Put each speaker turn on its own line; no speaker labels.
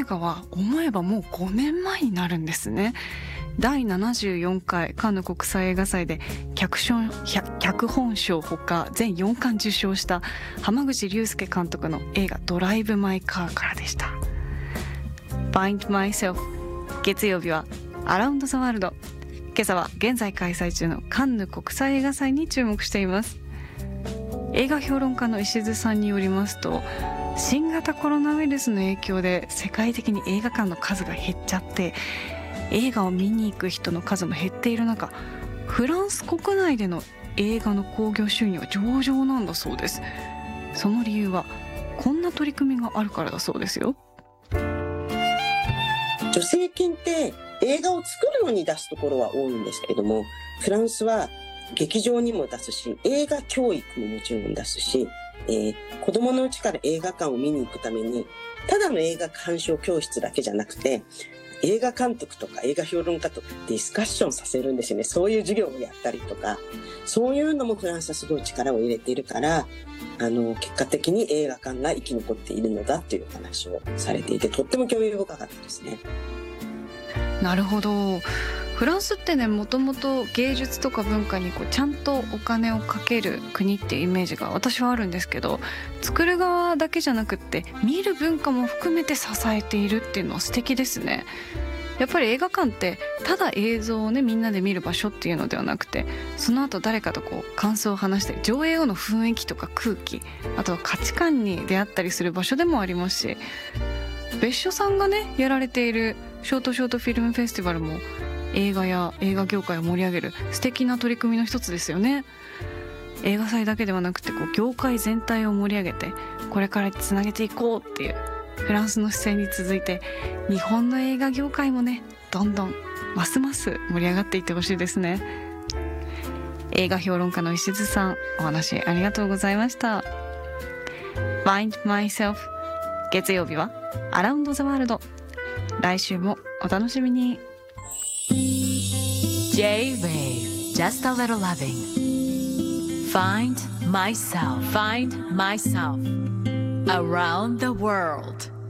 映画は思えばもう5年前になるんですね。第74回カンヌ国際映画祭で脚本賞ほか全4冠受賞した濱口竜介監督の映画ドライブ・マイ・カーからでした。 Find Myself、 月曜日はアラウンド・ザ・ワールド。今朝は現在開催中のカンヌ国際映画祭に注目しています。映画評論家の石津さんによりますと、新型コロナウイルスの影響で世界的に映画館の数が減っちゃって、映画を見に行く人の数も減っている中、フランス国内での映画の興行収入は上々なんだそうです。その理由はこんな取り組みがあるからだそうですよ。
助成金って映画を作るのに出すところは多いんですけども、フランスは劇場にも出すし、映画教育ももちろん出すし、子供のうちから映画館を見に行くために、ただの映画鑑賞教室だけじゃなくて、映画監督とか映画評論家とディスカッションさせるんですよね。そういう授業をやったりとか、そういうのもフランスはすごい力を入れているから、結果的に映画館が生き残っているのだという話をされていて、とっても興味深かったですね。
なるほど。フランスってね、もともと芸術とか文化にちゃんとお金をかける国っていうイメージが私はあるんですけど、作る側だけじゃなくって見る文化も含めて支えているっていうのは素敵ですね。やっぱり映画館ってただ映像をねみんなで見る場所っていうのではなくて、その後誰かと感想を話したり、上映後の雰囲気とか空気、あとは価値観に出会ったりする場所でもありますし、別所さんがねやられているショートフィルムフェスティバルも映画や映画業界を盛り上げる素敵な取り組みの一つですよね。映画祭だけではなくて業界全体を盛り上げてこれからつなげていこうっていうフランスの姿勢に続いて、日本の映画業界もねどんどんますます盛り上がっていってほしいですね。映画評論家の石津さん、お話ありがとうございました。 Find Myself、 月曜日はアラウンドザワールド。来週もお楽しみに。
J-Wave, just a little loving. Find myself, around the world.